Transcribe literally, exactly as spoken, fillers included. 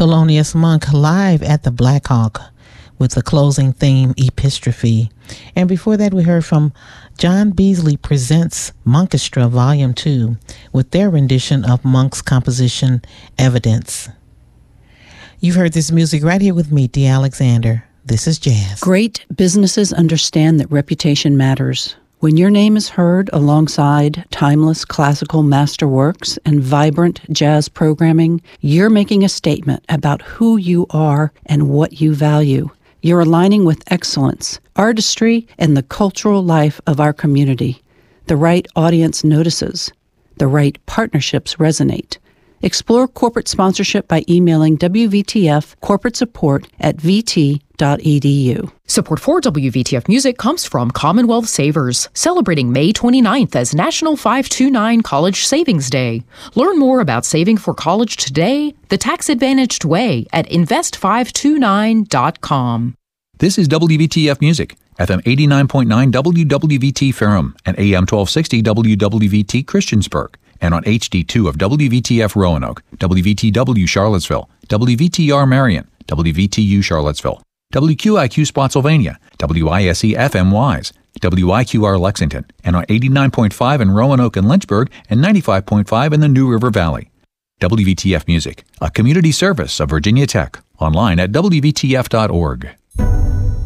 Thelonious Monk live at the Black Hawk with the closing theme, Epistrophe. And before that, we heard from John Beasley Presents Monkestra Volume two with their rendition of Monk's composition, Evidence. You've heard this music right here with me, Dee Alexander. This is jazz. Great businesses understand that reputation matters. When your name is heard alongside timeless classical masterworks and vibrant jazz programming, you're making a statement about who you are and what you value. You're aligning with excellence, artistry, and the cultural life of our community. The right audience notices. The right partnerships resonate. Explore corporate sponsorship by emailing W V T F corporate support at v t dot e d u. Support for W V T F Music comes from Commonwealth Savers, celebrating May twenty-ninth as National five two nine College Savings Day. Learn more about saving for college today, the tax-advantaged way, at invest five two nine dot com. This is W V T F Music, F M eighty-nine point nine W W V T Ferrum and A M twelve sixty W W V T Christiansburg, and on H D two of W V T F Roanoke, W V T W Charlottesville, W V T R Marion, W V T U Charlottesville, W Q I Q Spotsylvania, W I S E F M Wise, W I Q R Lexington, and on eighty-nine point five in Roanoke and Lynchburg, and ninety-five point five in the New River Valley. W V T F Music, a community service of Virginia Tech, online at W V T F dot org.